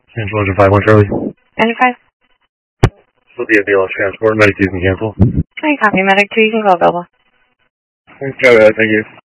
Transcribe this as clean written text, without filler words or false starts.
Cancel engine 51 Charlie. Engine 5. Will be available transport. Medic 2 can cancel. I copy. Medic 2, you can go available. Thank you.